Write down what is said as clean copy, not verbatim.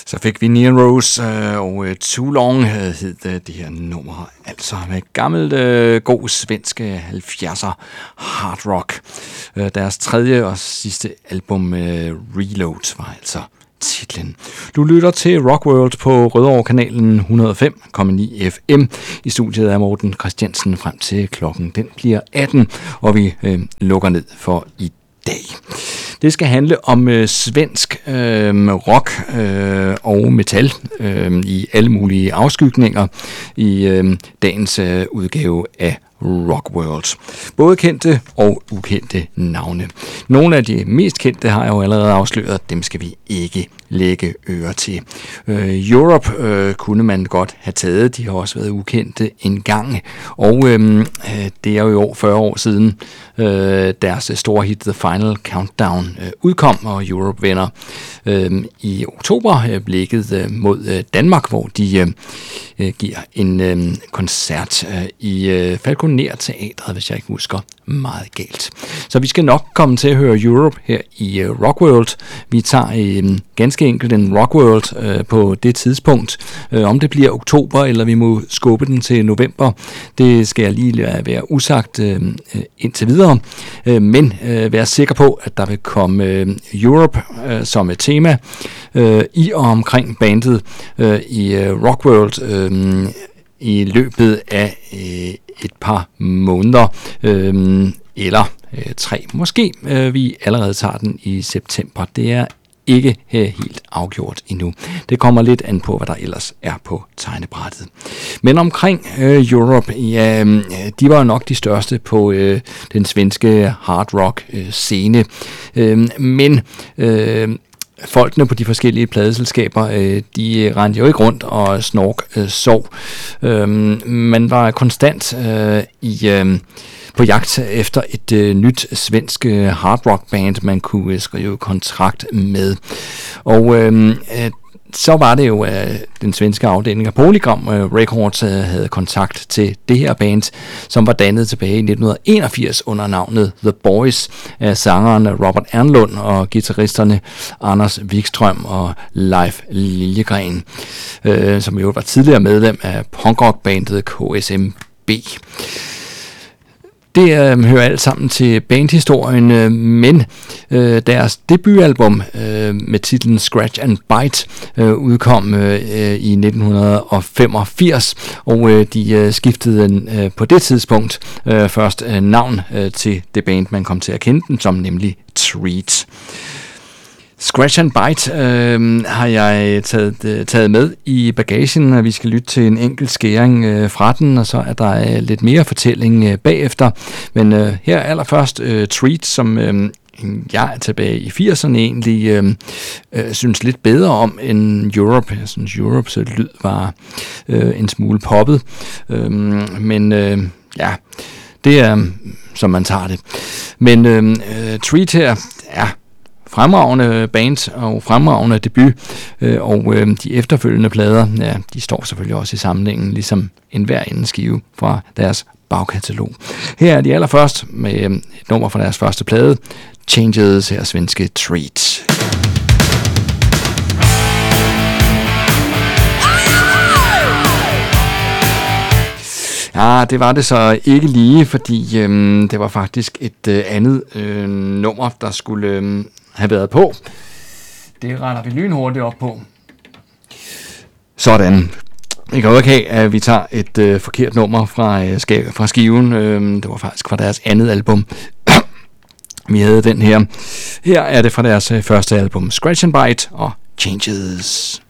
Så fik vi Neon Rose og Too Long hed det her nummer. Altså med gammelt god svensk 70'er hard rock. Deres tredje og sidste album Reload var altså titlen. Du lytter til Rock World på Rødovre-kanalen 105,9 FM. I studiet er Morten Christiansen frem til klokken. Den bliver 18, og vi lukker ned for i dag. Det skal handle om svensk rock og metal i alle mulige afskygninger i dagens udgave af Rock World. Både kendte og ukendte navne. Nogle af de mest kendte har jeg jo allerede afsløret, dem skal vi ikke lægge øre til. Europe kunne man godt have taget, de har også været ukendte en gang, og det er jo i år 40 år siden deres store hit The Final Countdown udkom, og Europe vender i oktober blikket mod Danmark, hvor de giver en koncert i Falconer Teatret, hvis jeg ikke husker meget galt. Så vi skal nok komme til at høre Europe her i Rock World. Vi tager ganske enkelt en Rock World på det tidspunkt. Om det bliver oktober, eller vi må skubbe den til november, det skal jeg lige være usagt indtil videre. Men vær sikker på, at der vil komme Europe som et tema i og omkring bandet i Rock World i løbet af et par måneder, eller 3 måske. Vi allerede tager den i september. Det er ikke helt afgjort endnu. Det kommer lidt an på, hvad der ellers er på tegnebrættet. Men omkring Europe, ja, de var nok de største på den svenske hard rock scene. Men folkene på de forskellige pladeselskaber, de rendte jo ikke rundt og sov. Man var konstant på jagt efter et nyt svensk hard rock band, man kunne skrive kontrakt med. Og så var det jo, den svenske afdeling af Polygram Records havde kontakt til det her band, som var dannet tilbage i 1981 under navnet The Boys af sangeren Robert Ernlund og guitaristerne Anders Wikström og Leif Liljegren, som jo var tidligere medlem af punkrock-bandet KSMB. Det hører alt sammen til bandhistorien, men deres debutalbum med titlen Scratch and Bite udkom i 1985, og de skiftede på det tidspunkt først navn til det band, man kom til at kende dem som, nemlig Treat. Scratch and Bite har jeg taget med i bagagen, og vi skal lytte til en enkelt skæring fra den, og så er der lidt mere fortælling bagefter. Men her allerførst Treat, som jeg er tilbage i 80'erne egentlig synes lidt bedre om end Europe. Jeg synes Europes lyd var en smule poppet, men ja, det er som man tager det. Men Treat her er fremragende band og fremragende debut, og de efterfølgende plader, ja, de står selvfølgelig også i samlingen, ligesom enhver anden skive fra deres bagkatalog. Her er de allerførst med et nummer fra deres første plade, Changes, her svenske Treat. Ja, det var det så ikke lige, fordi det var faktisk et andet nummer, der skulle have været på. Det retter vi lynhurtigt op på. Sådan. Jeg kan jo ikke have, at vi tager et forkert nummer fra skiven. Det var faktisk fra deres andet album. Vi havde den her. Her er det fra deres første album, Scratch and Bite og Changes.